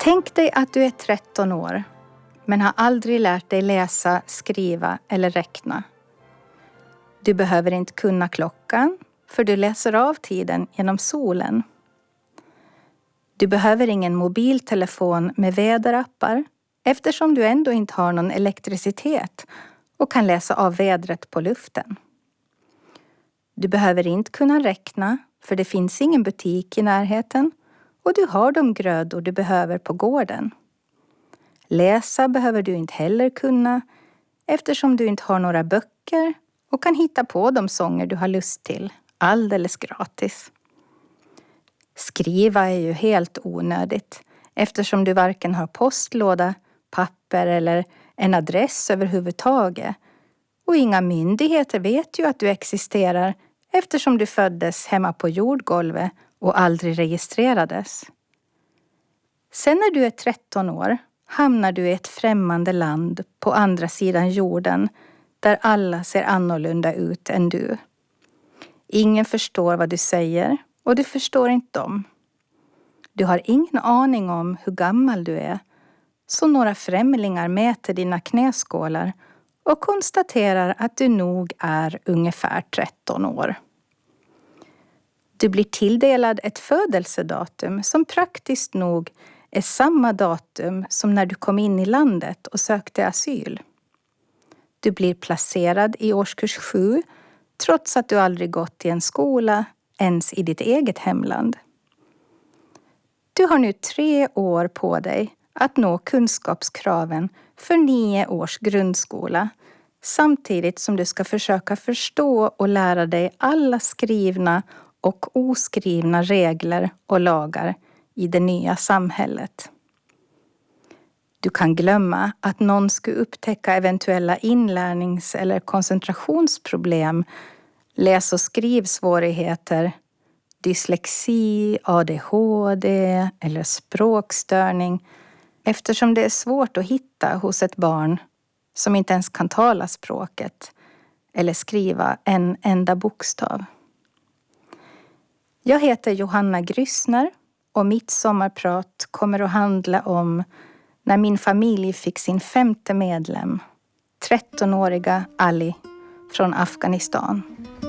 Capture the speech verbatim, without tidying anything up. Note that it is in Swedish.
Tänk dig att du är tretton år, men har aldrig lärt dig läsa, skriva eller räkna. Du behöver inte kunna klockan, för du läser av tiden genom solen. Du behöver ingen mobiltelefon med väderappar, eftersom du ändå inte har någon elektricitet och kan läsa av vädret på luften. Du behöver inte kunna räkna, för det finns ingen butik i närheten och du har de grödor du behöver på gården. Läsa behöver du inte heller kunna, eftersom du inte har några böcker och kan hitta på de sånger du har lust till, alldeles gratis. Skriva är ju helt onödigt, eftersom du varken har postlåda, papper eller en adress överhuvudtaget. Och inga myndigheter vet ju att du existerar, eftersom du föddes hemma på jordgolvet och aldrig registrerades. Sen när du är tretton år hamnar du i ett främmande land på andra sidan jorden där alla ser annorlunda ut än du. Ingen förstår vad du säger och du förstår inte dem. Du har ingen aning om hur gammal du är, så några främlingar mäter dina knäskålar och konstaterar att du nog är ungefär tretton år. Du blir tilldelad ett födelsedatum som praktiskt nog är samma datum som när du kom in i landet och sökte asyl. Du blir placerad i årskurs sju trots att du aldrig gått i en skola ens i ditt eget hemland. Du har nu tre år på dig att nå kunskapskraven för nio års grundskola, samtidigt som du ska försöka förstå och lära dig alla skrivna och oskrivna regler och lagar i det nya samhället. Du kan glömma att någon skulle upptäcka eventuella inlärnings- eller koncentrationsproblem, läs- och skrivsvårigheter, dyslexi, A D H D eller språkstörning, eftersom det är svårt att hitta hos ett barn som inte ens kan tala språket eller skriva en enda bokstav. Jag heter Johanna Grüssner och mitt sommarprat kommer att handla om när min familj fick sin femte medlem, trettonåriga Ali från Afghanistan.